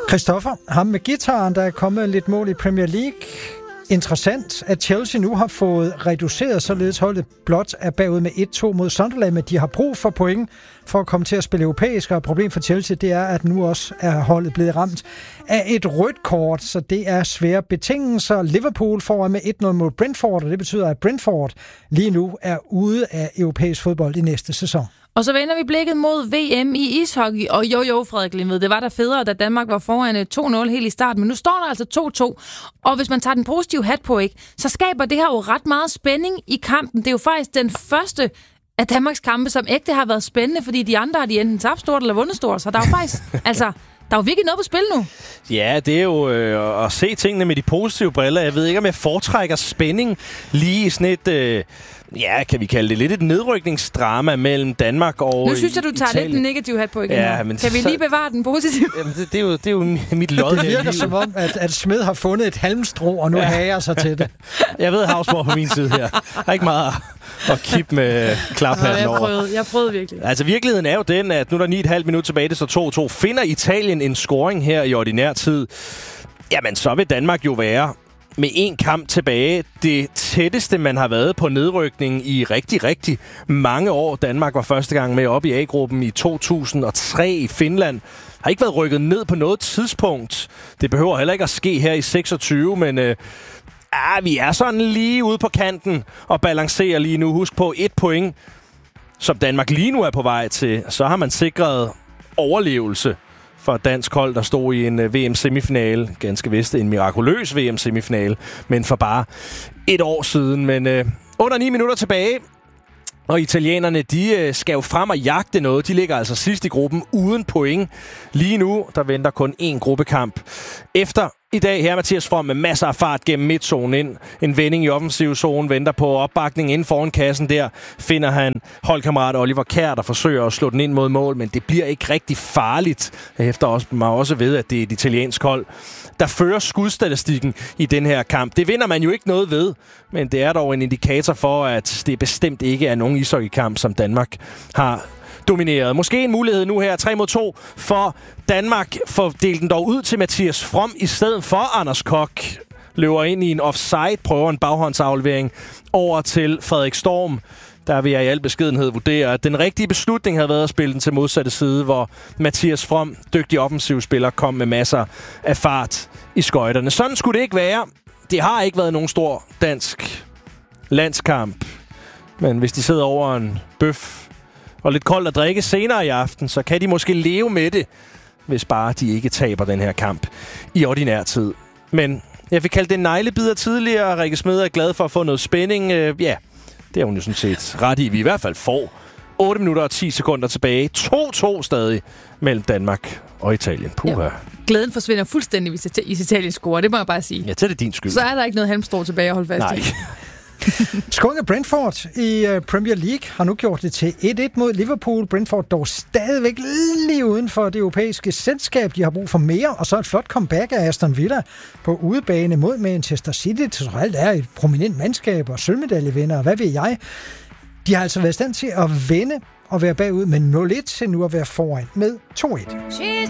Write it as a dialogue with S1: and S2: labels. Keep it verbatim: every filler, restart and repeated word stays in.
S1: Christoffer, ham med guitaren, der er kommet lidt mål i Premier League. Interessant, at Chelsea nu har fået reduceret, således holdet blot er bagud med et to mod Sunderland, men de har brug for point for at komme til at spille europæisk, og problemet for Chelsea, det er, at nu også er holdet blevet ramt af et rødt kort, så det er svære betingelser. Liverpool får med et nul mod Brentford, og det betyder, at Brentford lige nu er ude af europæisk fodbold i næste sæson.
S2: Og så vender vi blikket mod V M i ishockey. Og jo, jo, Frederik Limved, det var der federe, da Danmark var foran to nul helt i starten. Men nu står der altså to to. Og hvis man tager den positive hat på, ikke, så skaber det her jo ret meget spænding i kampen. Det er jo faktisk den første af Danmarks kampe, som ægte har været spændende, fordi de andre har de enten tabt stort eller vundet stort. Så der er jo faktisk, altså, der er jo virkelig noget på spil nu.
S3: Ja, det er jo øh, at se tingene med de positive briller. Jeg ved ikke, om jeg foretrækker spænding lige i sådan et... Øh Ja, kan vi kalde det lidt et nedrykningsdrama mellem Danmark og
S2: Nu synes jeg, du tager
S3: Italien.
S2: lidt den negative hat på igen.
S3: Ja, men
S2: kan vi lige bevare den positive?
S3: Jamen, det, det, er jo, det er jo mit lod.
S1: Det virker som om, at, at Smed har fundet et halmstrå, og nu ja. hager sig til det.
S3: Jeg ved, Havsborg på min side her. Der er ikke meget at kippe med klaphatten over.
S2: Jeg prøvede, jeg prøvede virkelig.
S3: Altså, virkeligheden er jo den, at nu er der ni komma fem minutter tilbage, det står to to. Finder Italien en scoring her i ordinær tid, jamen så vil Danmark jo være med en kamp tilbage det tætteste, man har været på nedrykning i rigtig, rigtig mange år. Danmark var første gang med op i A-gruppen i to tusind og tre i Finland. Har ikke været rykket ned på noget tidspunkt. Det behøver heller ikke at ske her i seksogtyve, men øh, ah, vi er sådan lige ude på kanten og balancerer lige nu. Husk på et point, som Danmark lige nu er på vej til. Så har man sikret overlevelse for et dansk hold, der stod i en V M-semifinale. Ganske vist en mirakuløs V M-semifinale, men for bare et år siden. Men øh, under ni minutter tilbage, og italienerne, de øh, skal jo frem og jagte noget. De ligger altså sidst i gruppen uden point. Lige nu, der venter kun én gruppekamp. Efter i dag her Mathias From med masser af fart gennem midtzonen ind. En vending i offensiv zone, venter på opbakning inden foran kassen der. Finder han holdkammerat Oliver Kjær, der forsøger at slå den ind mod mål, men det bliver ikke rigtig farligt. Efter også, man også ved, at det er et italiensk hold, der fører skudstatistikken i den her kamp. Det vinder man jo ikke noget ved, men det er dog en indikator for, at det bestemt ikke er nogen ishockeykamp, som Danmark har domineret. Måske en mulighed nu her, tre mod to for Danmark. For delt den dog ud til Mathias From i stedet for Anders Kok. Løber ind i en offside, prøver en baghåndsaflevering over til Frederik Storm. Der vil jeg i al beskedenhed vurdere, at den rigtige beslutning havde været at spille den til modsatte side, hvor Mathias From, dygtig offensiv spiller, kom med masser af fart i skøjterne. Sådan skulle det ikke være. Det har ikke været nogen stor dansk landskamp. Men hvis de sidder over en bøf og lidt koldt at drikke senere i aften, så kan de måske leve med det, hvis bare de ikke taber den her kamp i ordinær tid. Men jeg fik kaldt det en neglebider tidligere. Rikke Smed er glad for at få noget spænding. Øh, ja, det er hun jo sådan set ret i. Vi i hvert fald får otte minutter og ti sekunder tilbage. to to stadig mellem Danmark og Italien. Puha. Ja.
S2: Glæden forsvinder fuldstændig, hvis Italien scorer. Det må jeg bare sige.
S3: Ja, det er det din skyld.
S2: Så er der ikke noget halmstrå tilbage at holde fast
S3: Nej.
S2: i.
S1: Skunge Brentford i Premier League har nu gjort det til et et mod Liverpool. Brentford dog stadigvæk lige uden for det europæiske selskab. De har brug for mere, og så et flot comeback af Aston Villa på udebane mod Manchester City. Det alt er et prominent mandskab og sølvmedaljevinder, og hvad ved jeg. De har altså været i stand til at vinde og være bagud med nul et til nu at være foran med to et.